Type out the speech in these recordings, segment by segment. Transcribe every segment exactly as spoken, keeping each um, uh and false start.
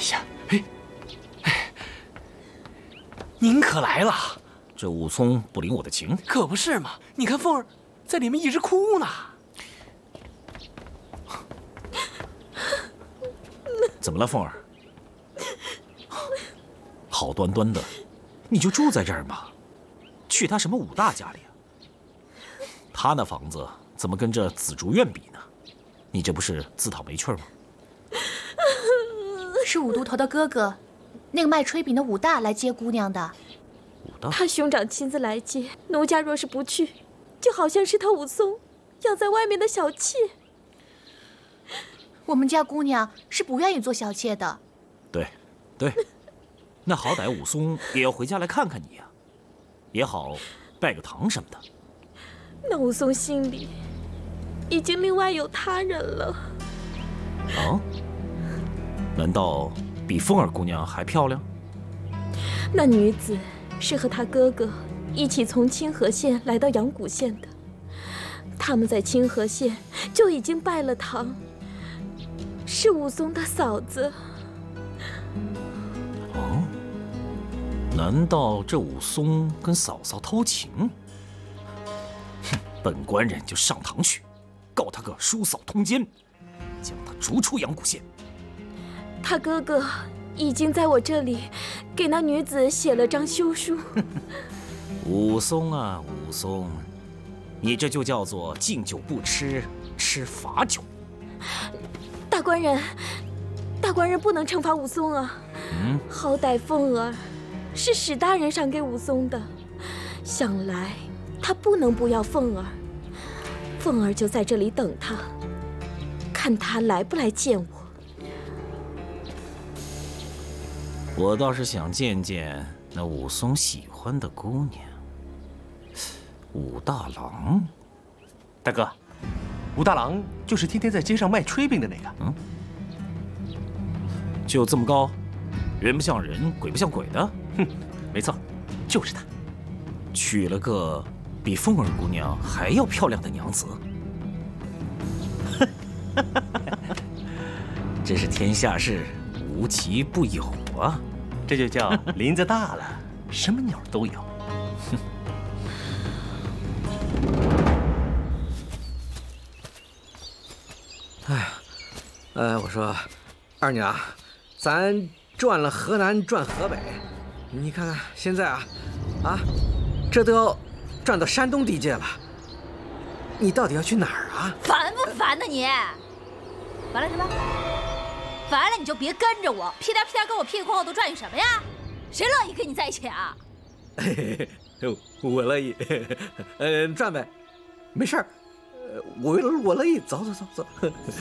呀，哎，哎，您可来了！ 这武松不领我的情， 可不是嘛！你看凤儿在里面一直哭呢。 怎么了，凤儿？好端端的，你就住在这儿吗？去他什么武大家里啊？他那房子怎么跟这紫竹院比呢？你这不是自讨没趣吗？ 是武都头的哥哥，那个卖炊饼的武大来接姑娘的。 武大？ 他兄长亲自来接，奴家若是不去，就好像是他武松养在外面的小妾。 我们家姑娘是不愿意做小妾的。 对，对，那好歹武松也要回家来看看你呀、啊，也好拜个堂什么的。 那武松心里已经另外有他人了。 啊？难道比凤儿姑娘还漂亮？ 那女子是和他哥哥一起从清河县来到阳谷县的，他们在清河县就已经拜了堂，是武松的嫂子。 哦，难道这武松跟嫂嫂偷情？哼，本官人就上堂去，告他个叔嫂通奸，将他逐出阳谷县。 他哥哥已经在我这里给那女子写了张休书。 武松啊，武松，你这就叫做敬酒不吃吃罚酒。 大官人，大官人不能惩罚武松啊！嗯，好歹凤儿是史大人赏给武松的，想来他不能不要凤儿。凤儿就在这里等他，看他来不来见我。 我倒是想见见那武松喜欢的姑娘，武大郎。 大哥，武大郎就是天天在街上卖炊饼的那个。 嗯，就这么高，人不像人，鬼不像鬼的。 哼，没错，就是他。 娶了个比凤儿姑娘还要漂亮的娘子。真是天下事无奇不有啊！ 这就叫林子大了，什么鸟都有。 哎呀，呃，我说，二娘，咱转了河南，转河北，你看看现在啊，啊，这都要转到山东地界了。你到底要去哪儿啊？ 烦不烦呢你？烦了是吧？烦了你就别跟着我，屁颠屁颠跟我屁股后头转悠什么呀？谁乐意跟你在一起啊？ 嘿嘿，我乐意，呃，转呗，没事儿，呃，我我乐意，走走走走。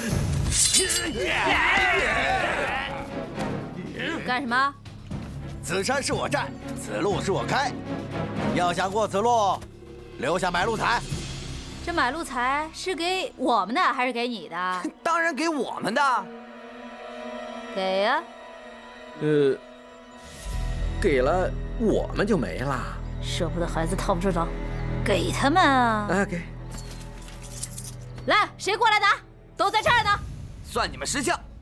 干什么？ 此山是我占，此路是我开，要想过此路，留下买路财。 这买路财是给我们的还是给你的？ 当然给我们的。 给呀、啊。 呃，给了我们就没了。 舍不得孩子套不住手，给他们啊！ 啊，给。 来，谁过来拿？都在这儿呢。 算你们识相。